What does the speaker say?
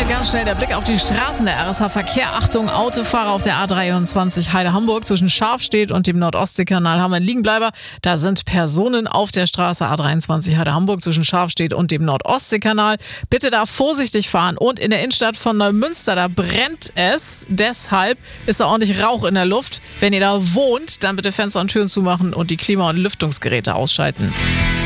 Ganz schnell der Blick auf die Straßen der RSH-Verkehr. Achtung, Autofahrer auf der A23 Heide-Hamburg zwischen Scharfstedt und dem Nord-Ostsee-Kanal haben einen Liegenbleiber. Da sind Personen auf der Straße A23 Heide-Hamburg zwischen Scharfstedt und dem Nord-Ostsee-Kanal. Bitte da vorsichtig fahren. Und in der Innenstadt von Neumünster, da brennt es. Deshalb ist da ordentlich Rauch in der Luft. Wenn ihr da wohnt, dann bitte Fenster und Türen zumachen und die Klima- und Lüftungsgeräte ausschalten.